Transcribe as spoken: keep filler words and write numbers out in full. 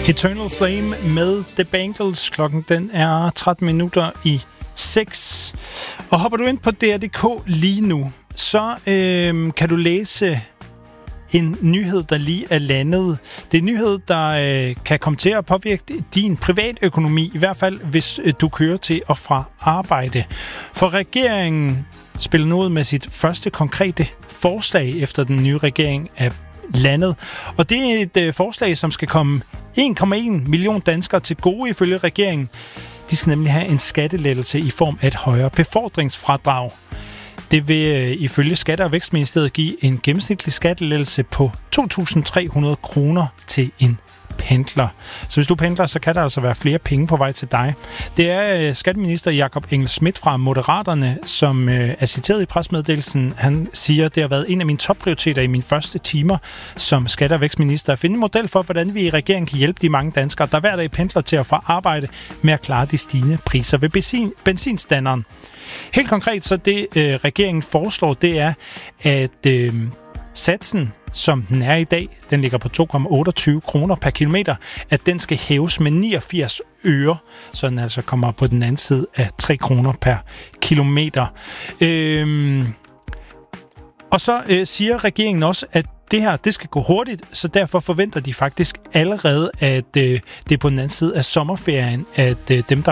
Eternal Flame med The Bangles. Klokken den er tretten minutter i seks. Og hopper du ind på D R punktum D K lige nu, så øh, kan du læse en nyhed, der lige er landet. Det er en nyhed, der øh, kan komme til at påvirke din privatøkonomi, i hvert fald hvis øh, du kører til og fra arbejde. For regeringen spiller nu ud med sit første konkrete forslag, efter den nye regering er landet. Og det er et øh, forslag, som skal komme en komma en million danskere til gode ifølge regeringen. De skal nemlig have en skattelettelse i form af et højere befordringsfradrag. Det vil øh, ifølge Skatte- og Vækstministeriet give en gennemsnitlig skattelettelse på to tusind tre hundrede kroner til en pendler. Så hvis du pendler, så kan der altså være flere penge på vej til dig. Det er øh, skatteminister Jakob Engel-Schmidt fra Moderaterne, som øh, er citeret i pressemeddelelsen. Han siger, at det har været en af mine topprioriteter i mine første timer som skatte- og vækstminister at finde en model for, hvordan vi i regeringen kan hjælpe de mange danskere, der hver dag pendler til og fra arbejde med at klare de stigende priser ved benzin, benzinstanderen. Helt konkret, så det øh, regeringen foreslår, det er, at øh, satsen, som den er i dag, den ligger på to komma otteogtyve kroner per kilometer, at den skal hæves med niogfirs øre, så den altså kommer på den anden side af tre kroner per kilometer. Øhm, og så øh, siger regeringen også, at det her, det skal gå hurtigt, så derfor forventer de faktisk allerede, at øh, det er på den anden side af sommerferien, at øh, dem, der